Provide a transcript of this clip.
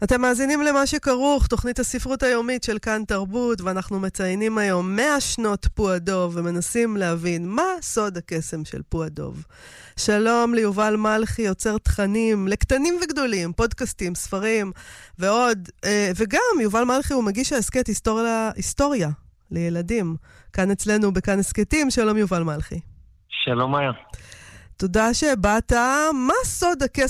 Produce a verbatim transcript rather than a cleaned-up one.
אתם מאזינים למה שכרוך, תוכנית הספרות היומית של כאן תרבות, ואנחנו מציינים היום מאה שנות פועדוב, ומנסים להבין מה סוד הקסם של פועדוב. שלום ליובל מלכי, יוצר תכנים לקטנים וגדולים, פודקאסטים, ספרים, ועוד, וגם יובל מלכי הוא מגיש העסקת היסטוריה, היסטוריה לילדים, כאן אצלנו בכאן הסקטים. שלום יובל מלכי. שלום מאיה. תודה שבאת. מה סוד הקסם